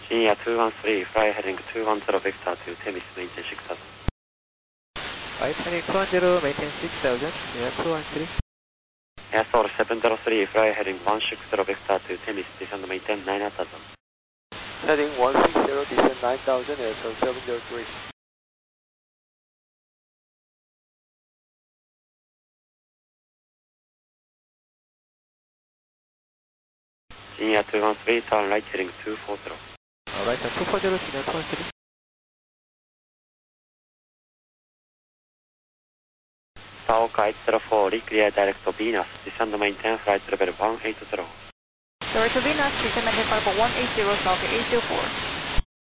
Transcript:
Senior 213, fly heading 210 vector to Temis, maintain 6000. Right, heading 210, maintain 6000, Senior 213. Airsour 703, fly heading 160 vector to Temis, descend maintain 9000. Heading 160, descend 9000, Airsour 703. Senior 213, turn right heading 240. Right, 240, Senior 213. Saoka 804, reclear direct to Venus, descend maintain flight level 180. Direct to Venus, descend maintain flight level 180, Saoka 804.